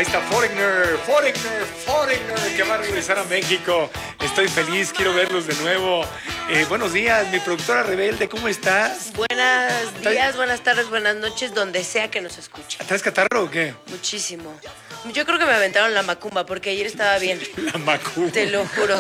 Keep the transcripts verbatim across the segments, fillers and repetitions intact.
Ahí está Foreigner, Foreigner, Foreigner, que va a regresar a México. Estoy feliz, quiero verlos de nuevo. Eh, buenos días, mi productora rebelde, ¿cómo estás? Buenos días, buenas tardes, buenas noches, donde sea que nos escuche. ¿Traes catarro o qué? Muchísimo. Yo creo que me aventaron la macumba porque ayer estaba bien. La macumba. Te lo juro.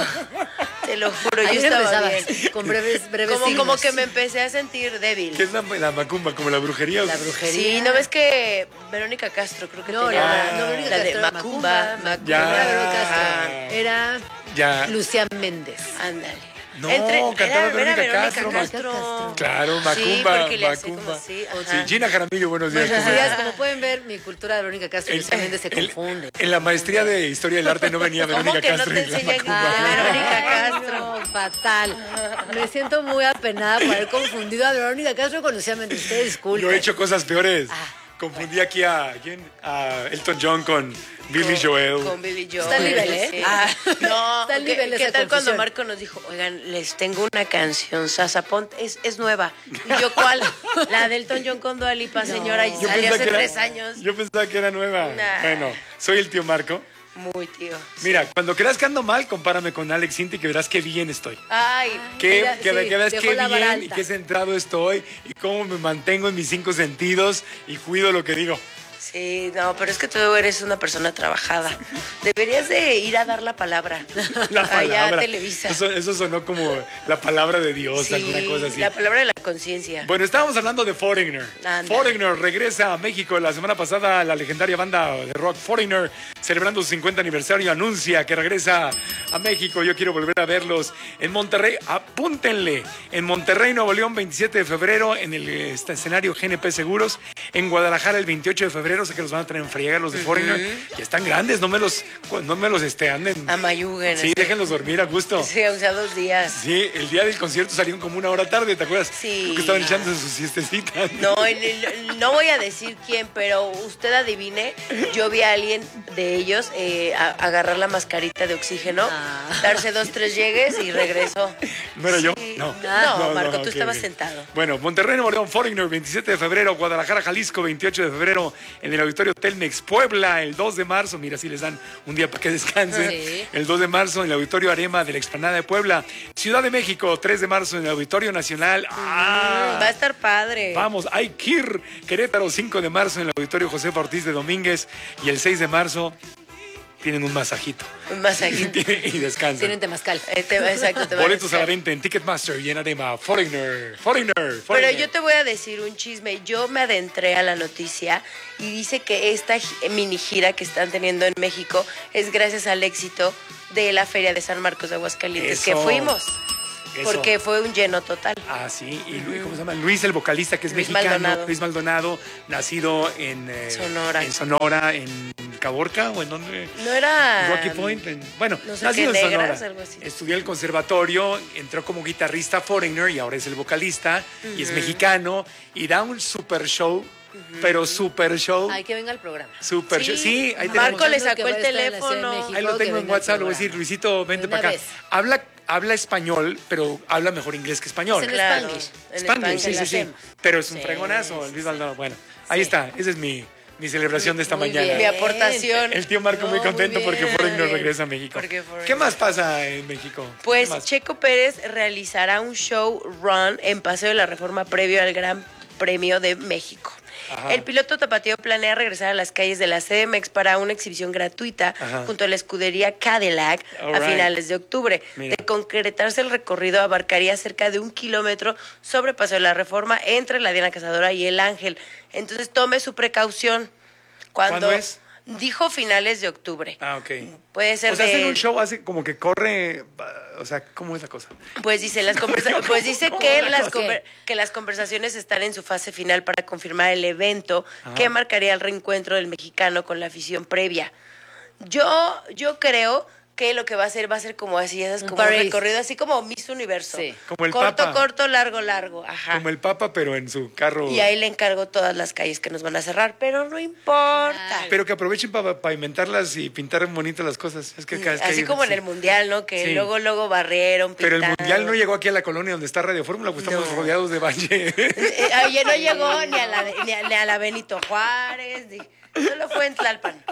Te lo juro, Ayer yo estaba empezabas bien. con breves, breves Como, signos. como que me empecé a sentir débil. ¿Qué es la, la macumba? ¿Como la brujería? La brujería. Sí, ¿no ves que Verónica Castro creo que No, tenía la, la, no, Verónica la de Castro era macumba? Macumba. macumba. Ya. No era Verónica Castro, Ah. era Ya. Lucía Méndez. Ándale. No, Entre- cantaba era- era Verónica Verónica Castro. Castro. Castro. Claro, macumba, Sí, porque le hacía macumba. como así, Sí, ajá. Gina Jaramillo, buenos días. Buenos ¿cómo días, estás? como pueden ver, mi cultura de Verónica Castro y Lucía Méndez se el- confunde. En la maestría de Historia del Arte no venía ¿Cómo Verónica que no Castro te y la enseñan macumba. Ah, Verónica Ay, Castro. no, fatal. Me siento muy apenada por haber confundido a Verónica Castro con Lucía Méndez. Usted disculpe. Yo he hecho cosas peores. Ah. Confundí aquí a, ¿quién? A Elton John con Billy Joel. Con Billy Joel. Está al nivel, ¿eh? Sí. Ah. No, Está al ¿qué, nivel qué esa tal cuando confusión? Marco nos dijo, oigan, les tengo una canción, Sasa Pont, es, es nueva? Y yo, ¿cuál? La del Elton John con Dua Lipa, señora, y Yo salió pensaba hace que era- tres años. Yo pensaba que era nueva. Nah. Bueno, soy el tío Marco. Muy tío. Mira, cuando creas que ando mal, compárame con Alex Sinti que verás qué bien estoy. Ay, Que, mira, que, sí, que veas dejó qué la vara bien y alta. qué centrado estoy y cómo me mantengo en mis cinco sentidos y cuido lo que digo. sí, no, pero es que tú eres una persona trabajada. Deberías de ir a dar la palabra. La Allá palabra. a Televisa. Eso, eso sonó como la palabra de Dios, Sí, alguna cosa así. la palabra de la conciencia. Bueno, estábamos hablando de Foreigner. Ándale. Foreigner regresa a México. La semana pasada la legendaria banda de rock Foreigner, celebrando su cincuenta aniversario, anuncia que regresa a México. Yo quiero volver a verlos en Monterrey. Apúntenle. En Monterrey, Nuevo León, veintisiete de febrero, en el este, escenario G N P Seguros. En Guadalajara, el veintiocho de febrero. Sé que los van a tener en friega los de Foreigner. Ya están grandes, no me los, no me los este, anden. Amayuguen. Sí, déjenlos dormir a gusto. Sí, o sea, dos días. Sí, el día del concierto salieron como una hora tarde, ¿te acuerdas? Sí. Porque estaban echando sus siestecitas. No, y no, no voy a decir quién, pero usted adivine, yo vi a alguien de ellos eh, a- agarrar la mascarita de oxígeno, Ah. darse dos, tres llegues y regresó. ¿No era yo? Sí. No. No, Marco, tú ok, estabas ok. sentado. Bueno, Monterrey, Nuevo León, Foreigner, veintisiete de febrero, Guadalajara, Jalisco, veintiocho de febrero, en el Auditorio Telmex, Puebla, el dos de marzo, mira, si les dan un día para que descansen. Sí. El dos de marzo, en el Auditorio Arema de la Explanada de Puebla, Ciudad de México, tres de marzo, en el Auditorio Nacional. ¡Ah! Va a estar padre. Vamos, hay Kir, Querétaro, cinco de marzo en el Auditorio Josefa Ortiz de Domínguez y el seis de marzo tienen un masajito Un masajito. y descansan. Tienen temazcal. Eh, te va- exacto, te va a Boletos a la buscar. venta en Ticketmaster y en Arema. Foreigner, Foreigner, Pero Foreigner. yo te voy a decir un chisme. Yo me adentré a la noticia y dice que esta gi- mini gira que están teniendo en México es gracias al éxito de la Feria de San Marcos de Aguascalientes que Eso. fuimos. Eso. Porque fue un lleno total. Ah, sí. Y Luis, ¿cómo se llama? Luis, el vocalista, que es Luis mexicano. Maldonado. Luis Maldonado, nacido en... eh, Sonora. En Sonora, en Caborca, o en donde... No era... Rocky Point, en- bueno, no sé nacido qué, en Sonora. Negras, algo así. Estudió en el conservatorio, entró como guitarrista Foreigner y ahora es el vocalista y es mexicano y da un super show, pero super show, Hay que venga al programa. super show. Sí, ahí Marco tenemos. le Que sacó va el a estar en la Ciudad de teléfono. México. Ahí lo que tengo en venga al WhatsApp, le voy a decir, programa. Luisito, vente De una para acá. vez. Habla, habla español, pero habla mejor inglés que español. Es en Claro, Spanglish. en Spanglish, sí, Spanglish sí, sí. hacemos. Pero es un Sí, fregonazo, sí, Luis sí. Maldonado. Bueno, ahí Sí. está, esa es mi, mi celebración de esta Muy mañana. bien. Mi aportación. El tío Marco No, muy muy contento bien. porque Foreigner regresa a México. Porque Foreigner. ¿Qué más pasa en México? ¿Qué Pues más? Checo Pérez realizará un show run en Paseo de la Reforma previo al Gran Premio de México. Ajá. El piloto tapatío planea regresar a las calles de la C D M X para una exhibición gratuita Ajá. junto a la escudería Cadillac All a right. finales de octubre. Mira. De concretarse el recorrido abarcaría cerca de un kilómetro sobre Paseo de la Reforma entre la Diana Cazadora y el Ángel. Entonces tome su precaución. Cuando ¿Cuándo es? Dijo finales de octubre. Ah, ok. Puede ser O sea, de... hacen un show, hace como que corre, o sea, ¿cómo es la cosa? Pues dice las conversa- pues dice que las ¿Qué? conver- que las conversaciones están en su fase final para confirmar el evento que marcaría el reencuentro del mexicano con la afición previa. Yo yo creo que lo que va a hacer va a ser como así, esas Un como parade. recorrido así como Miss Universo. Sí. Como el corto, Papa. corto, largo, largo, ajá. Como el Papa, pero en su carro. Y ahí le encargo todas las calles que nos van a cerrar, pero no importa. Pero que aprovechen para pavimentarlas y pintar bonitas las cosas. Es que cada vez que Así hay- como en sí. el mundial, ¿no? Que Sí. luego luego barrieron, Pero el pintaron. mundial no llegó aquí a la colonia donde está Radio Fórmula, pues estamos No. rodeados de valle. Eh, Oye, no llegó ni a la, ni a, ni a la Benito Juárez, ni- solo fue en Tlalpan.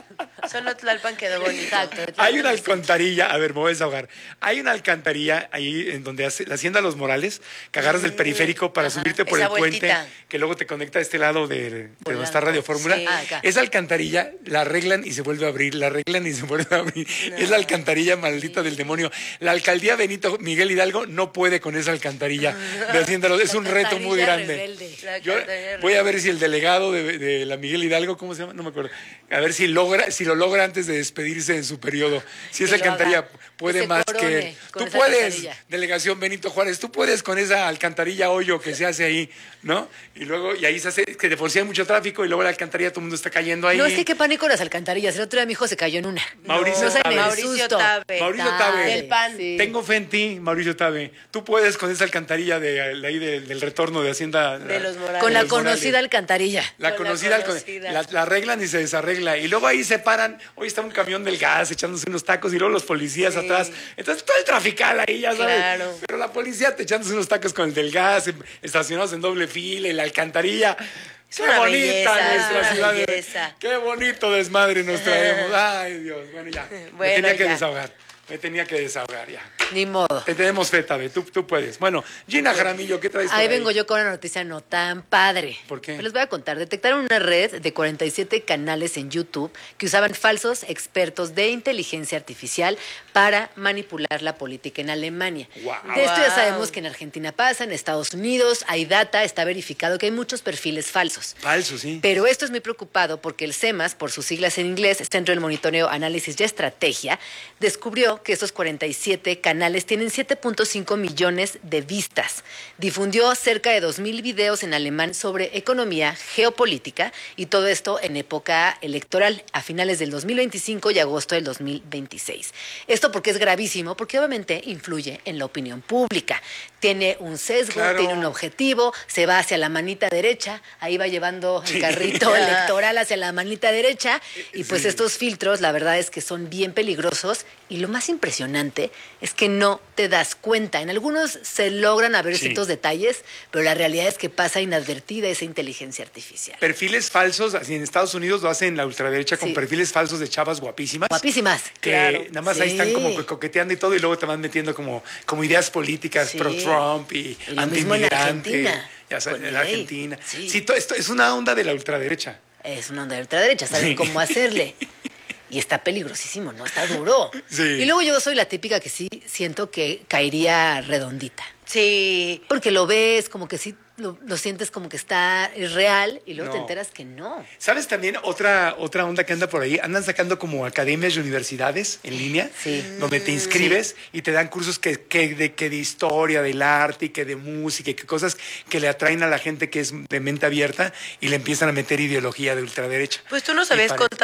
Solo Tlalpan quedó bonito. Exacto. Hay una alcantarilla, a ver, me voy a desahogar. Hay una alcantarilla ahí en donde hace la Hacienda Los Morales, que agarras del periférico para subirte por Esa el puente, vueltita. que luego te conecta a este lado de, de donde está Polanco. Radio Fórmula. Sí. Ah, acá. Esa alcantarilla la arreglan y se vuelve a abrir, la arreglan y se vuelve a abrir. Es la alcantarilla maldita del demonio. La alcaldía Benito Miguel Hidalgo no puede con esa alcantarilla de Hacienda Los- Es un reto muy Alcantarilla grande. rebelde. La Yo alcantarilla voy a ver si el delegado de, de la Miguel Hidalgo, ¿cómo se llama? No me acuerdo. A ver si logra, si lo logra antes de despedirse en su periodo. Si esa Que lo alcantarilla haga. puede Que se más corone que él. con Tú esa puedes, alcantarilla. delegación Benito Juárez, tú puedes con esa alcantarilla hoyo que se hace ahí, ¿no? Y luego, y ahí se hace, que de por sí hay mucho tráfico y luego la alcantarilla todo el mundo está cayendo ahí. No, es que qué pánico las alcantarillas. El otro día mi hijo se cayó en una. Mauricio no, Tabe. el Mauricio susto. Tabe. Mauricio Tabe. Del pan. Sí. Tengo fe en ti, Mauricio Tabe. Tú puedes con esa alcantarilla de, de ahí del, del retorno de Hacienda. De los Morales. Con la los Morales. conocida alcantarilla. La Con la conocida, con- conocida. La, la arreglan y se desarregla. Y luego ahí se paran. Hoy está un camión del gas echándose unos tacos y luego los policías Sí. atrás. Entonces todo el trafical ahí, ya sabes. Claro. Pero la policía te echándose unos tacos con el del gas, em- estacionados en doble fila y la alcantarilla. Es Qué una bonita belleza, nuestra es una ciudad. de- belleza. Qué bonito desmadre nos traemos. Ay, Dios. Bueno, ya. Me Bueno, tenía que ya. desahogar. Me tenía que desahogar ya. Ni modo. Te tenemos fe, Tabe. Tú, tú puedes. Bueno, Gina Jaramillo, ¿qué traes por Ahí vengo yo con una noticia no tan padre. ¿Por qué? Les voy a contar. Detectaron una red de cuarenta y siete canales en YouTube que usaban falsos expertos de inteligencia artificial para manipular la política en Alemania. Guau. De esto ya Guau. sabemos que en Argentina pasa, en Estados Unidos hay data, está verificado que hay muchos perfiles falsos. Falso, sí. Pero esto es muy preocupado porque el CEMAS, por sus siglas en inglés, Centro del Monitoreo, Análisis y Estrategia, descubrió que estos cuarenta y siete canales tienen siete punto cinco millones de vistas. Difundió cerca de dos mil videos en alemán sobre economía, geopolítica y todo esto en época electoral, a finales del dos mil veinticinco y agosto del dos mil veintiséis. Esto porque es gravísimo, porque obviamente influye en la opinión pública. Tiene un sesgo, Claro. tiene un objetivo, se va hacia la manita derecha, ahí va llevando el carrito electoral hacia la manita derecha y pues Sí. estos filtros la verdad es que son bien peligrosos y lo más impresionante es que no te das cuenta. En algunos se logran a ver Sí. ciertos detalles, pero la realidad es que pasa inadvertida esa inteligencia artificial. Perfiles falsos, así en Estados Unidos lo hacen la ultraderecha con Sí. perfiles falsos de chavas guapísimas. Guapísimas. Que Claro. nada más ahí Sí. están como que coqueteando y todo y luego te van metiendo como, como ideas políticas Sí. pro Trump y, Y lo mismo en anti-inmigrante. Argentina, Ya sabes, con en Milei. Argentina. Sí. Sí, todo esto es una onda de la ultraderecha. Es una onda de ultraderecha, saben Sí. cómo hacerle. Y está peligrosísimo, ¿no? Está duro. Sí. Y luego yo soy la típica que sí siento que caería redondita. Sí. Porque lo ves, como que sí, lo, lo sientes como que está, es real, y luego te No. enteras que no. ¿Sabes también otra, otra onda que anda por ahí? Andan sacando como academias y universidades en línea, Sí. donde te inscribes y te dan cursos que, que de, que de historia, del arte, y que de música, y que cosas que le atraen a la gente que es de mente abierta y le empiezan a meter ideología de ultraderecha. Pues tú nos Y habías parece- contado